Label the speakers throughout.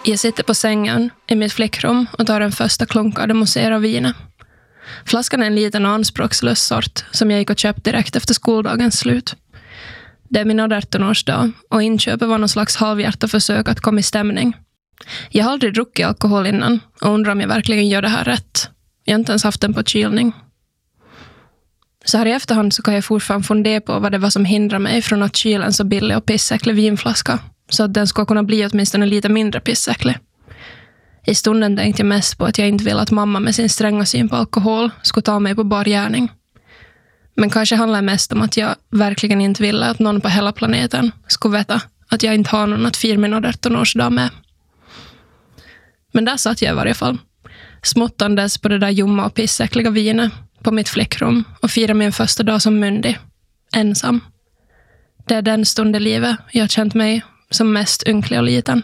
Speaker 1: Jag sitter på sängen i mitt flickrum och tar en första klunk av det mousserande vinet. Flaskan är en liten och anspråkslös sort som jag gick och köpte direkt efter skoldagens slut. Det är min 18-årsdag och inköpet var någon slags halvhjärta försök att komma i stämning. Jag har aldrig druckit alkohol innan och undrar om jag verkligen gör det här rätt. Jag har inte ens haft den på kylning. Så här i efterhand så kan jag fortfarande fundera på vad det var som hindrar mig från att kyla en så billig och pissäcklig vinflaska så att den ska kunna bli åtminstone lite mindre pissäcklig. I stunden tänkte jag mest på att jag inte vill att mamma med sin stränga syn på alkohol skulle ta mig på bar gärning. Men kanske handlar det mest om att jag verkligen inte ville att någon på hela planeten skulle veta att jag inte har någon att fira min 18-årsdag med. Men där satt jag i varje fall, smuttandes på det där ljumma och pissäckliga vinet på mitt flickrum och firade min första dag som myndig, ensam. Det är den stund i livet jag har känt mig som mest ynklig och liten.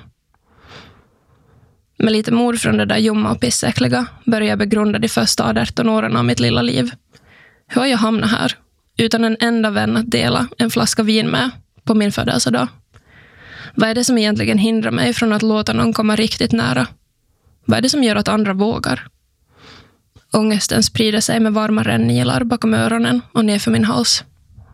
Speaker 1: Med lite mod från det där ljumma och pissäckliga började jag begrunda de första 18 åren av mitt lilla liv. Hur har jag hamnat här, utan en enda vän att dela en flaska vin med på min födelsedag? Vad är det som egentligen hindrar mig från att låta någon komma riktigt nära? Vad är det som gör att andra vågar? Ångesten sprider sig med varma rännilar bakom öronen och ner för min hals.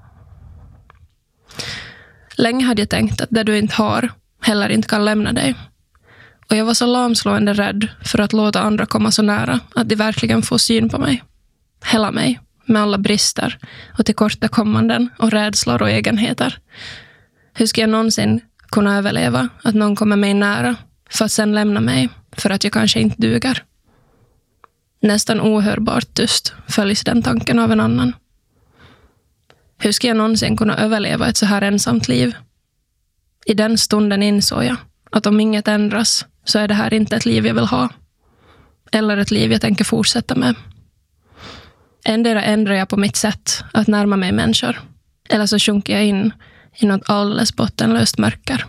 Speaker 1: Länge hade jag tänkt att det du inte har heller inte kan lämna dig. Och jag var så lamslående rädd för att låta andra komma så nära att de verkligen får syn på mig. Hela mig, med alla brister och tillkortakommanden och rädslor och egenheter. Hur ska jag någonsin kunna överleva att någon kommer mig nära för att sen lämna mig för att jag kanske inte duger? Nästan ohörbart tyst följs den tanken av en annan. Hur ska jag någonsin kunna överleva ett så här ensamt liv? I den stunden insåg jag att om inget ändras så är det här inte ett liv jag vill ha. Eller ett liv jag tänker fortsätta med. Ändå ändrar jag på mitt sätt att närma mig människor. Eller så sjunker jag in i något alldeles bottenlöst mörker.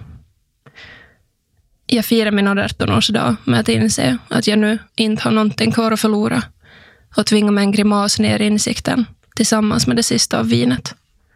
Speaker 1: Jag firar min 18-årsdag med att inse att jag nu inte har någonting kvar att förlora. Och tvingar mig en grimas ner i insikten tillsammans med det sista av vinet.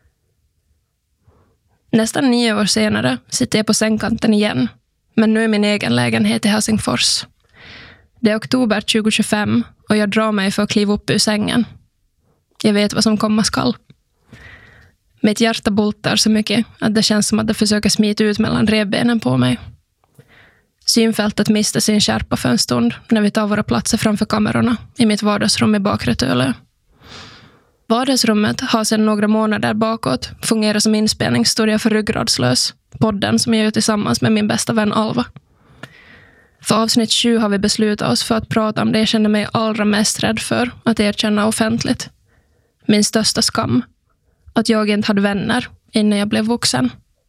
Speaker 1: Nästan 9 år senare sitter jag på sängkanten igen. Men nu i min egen lägenhet i Helsingfors. Det är oktober 2025 och jag drar mig för att kliva upp ur sängen. Jag vet vad som komma skall. Mitt hjärta bultar så mycket att det känns som att det försöker smita ut mellan revbenen på mig. Synfältet mister sin skärpa för en stund när vi tar våra platser framför kamerorna i mitt vardagsrum i Bakre Tölö. Vardagsrummet har sedan några månader bakåt fungerat som inspelningsstudio för Ryggradslös, podden som jag gör tillsammans med min bästa vän Alva. För avsnitt 7 har vi beslutat oss för att prata om det jag känner mig allra mest rädd för att erkänna offentligt. Min största skam. Att jag inte hade vänner innan jag blev vuxen.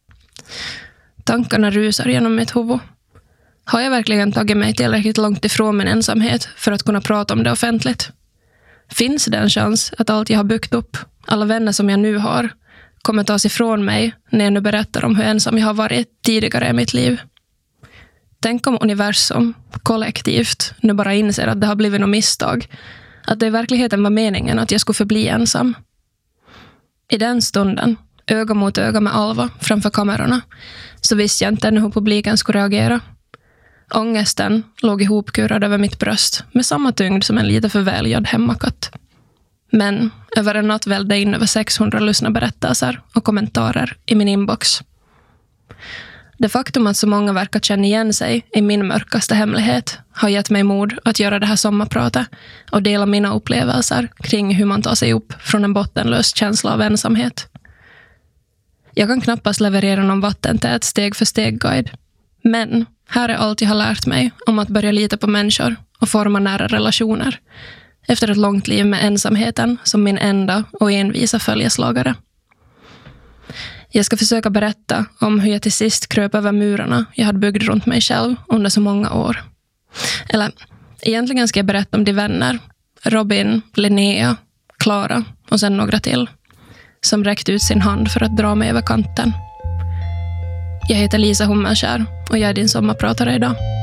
Speaker 1: Tankarna rusar genom mitt huvud. Har jag verkligen tagit mig tillräckligt långt ifrån min ensamhet för att kunna prata om det offentligt? Finns det en chans att allt jag har byggt upp, alla vänner som jag nu har, kommer tas ifrån mig när jag nu berättar om hur ensam jag har varit tidigare i mitt liv? Tänk om universum, kollektivt, nu bara inser att det har blivit något misstag. Att det i verkligheten var meningen att jag skulle förbli ensam. I den stunden, öga mot öga med Alva framför kamerorna, så visste jag inte ännu hur publiken skulle reagera. Ångesten låg ihopkurad över mitt bröst med samma tyngd som en lite för välgödd hemmakatt. Men över en natt vällde in över 600 lyssnarberättelser och kommentarer i min inbox. Det faktum att så många verkar känna igen sig i min mörkaste hemlighet har gett mig mod att göra det här sommarpratet och dela mina upplevelser kring hur man tar sig upp från en bottenlös känsla av ensamhet. Jag kan knappast leverera någon vattentät steg för steg-guide. Men här är allt jag har lärt mig om att börja lita på människor och forma nära relationer. Efter ett långt liv med ensamheten som min enda och envisa följeslagare. Jag ska försöka berätta om hur jag till sist kröp över murarna jag hade byggt runt mig själv under så många år. Eller, egentligen ska jag berätta om de vänner, Robin, Linnea, Clara och sen några till, som räckte ut sin hand för att dra mig över kanten. Jag heter Lisa Hummelskär och jag är din sommarpratare idag.